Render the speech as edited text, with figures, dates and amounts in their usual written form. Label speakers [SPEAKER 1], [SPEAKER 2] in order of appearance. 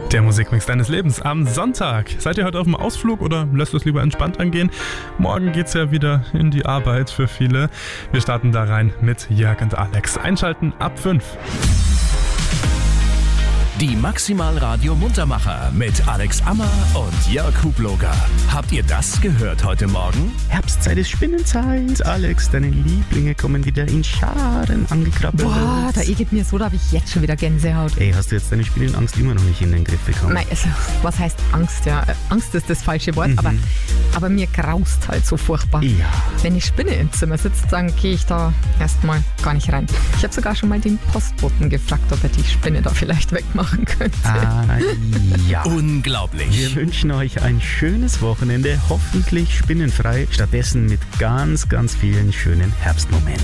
[SPEAKER 1] Der Musikmix deines Lebens am Sonntag. Seid ihr heute auf dem Ausflug oder lässt es lieber entspannt angehen? Morgen geht's ja wieder in die Arbeit für viele. Wir starten da rein mit Jörg und Alex. Einschalten ab 5.
[SPEAKER 2] Die Maximal Radio Muntermacher mit Alex Ammer und Jörg Hubloger. Habt ihr das gehört heute Morgen?
[SPEAKER 3] Herbstzeit ist Spinnenzeit. Alex, deine Lieblinge kommen wieder in Scharen angekrabbelt.
[SPEAKER 4] Boah, da geht mir so, da habe ich jetzt schon wieder Gänsehaut.
[SPEAKER 3] Ey, hast du jetzt deine Spinnenangst immer noch nicht in den Griff bekommen?
[SPEAKER 4] Nein, also, was heißt Angst? Ja, Angst ist das falsche Wort, aber mir graust halt so furchtbar.
[SPEAKER 3] Ja.
[SPEAKER 4] Wenn die Spinne im Zimmer sitzt, dann gehe ich da erstmal gar nicht rein. Ich habe sogar schon mal den Postboten gefragt, ob er die Spinne da vielleicht wegmachen könnte.
[SPEAKER 3] Ja.
[SPEAKER 2] Unglaublich.
[SPEAKER 3] Wir wünschen euch ein schönes Wochenende, hoffentlich spinnenfrei, stattdessen mit ganz, ganz vielen schönen Herbstmomenten.